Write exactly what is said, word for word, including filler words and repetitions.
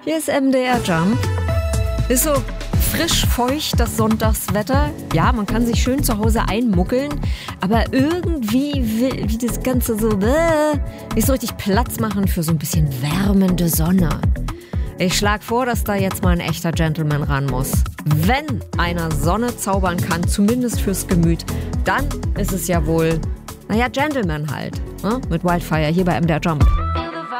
Hier ist M D R Jump. Ist so frisch feucht das Sonntagswetter. Ja, man kann sich schön zu Hause einmuckeln, aber irgendwie will wie das Ganze so äh, nicht so richtig Platz machen für so ein bisschen wärmende Sonne. Ich schlage vor, dass da jetzt mal ein echter Gentleman ran muss. Wenn einer Sonne zaubern kann, zumindest fürs Gemüt, dann ist es ja wohl, naja, Gentleman halt. Ne? Mit Wildfire hier bei M D R Jump.